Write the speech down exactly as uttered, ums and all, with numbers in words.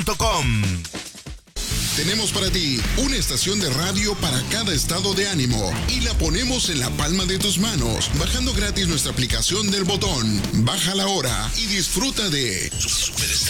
punto com. Tenemos para ti una estación de radio para cada estado de ánimo y la ponemos en la palma de tus manos, bajando gratis nuestra aplicación del botón. Bájala ahora y disfruta de Superestrella.